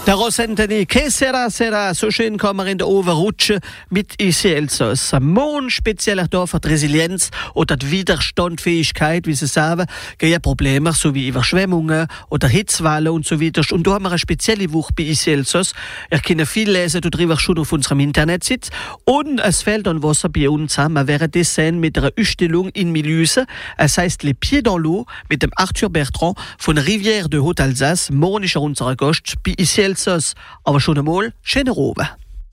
Der Rosenteni, che sera, so schön kann man in der Oven rutschen mit isi Elsass. Morgen speziell auch für die Resilienz oder die Widerstandfähigkeit, wie sie sagen, gehen Probleme, so wie Überschwemmungen oder Hitzewellen und so weiter. Und da haben wir eine spezielle Woche bei isi Elsass. Ihr könnt viel lesen darüber schon auf unserem Internetsitz. Und es fällt an Wasser bei uns zusammen während des mit einer Ausstellung in Milüse. Es heißt Les Pieds dans l'eau mit dem Arthur Bertrand von Rivière de Haute-Alsace. Morgen ist unser Gast bei isi Elsass. Aber schon einmal, schöne Robe.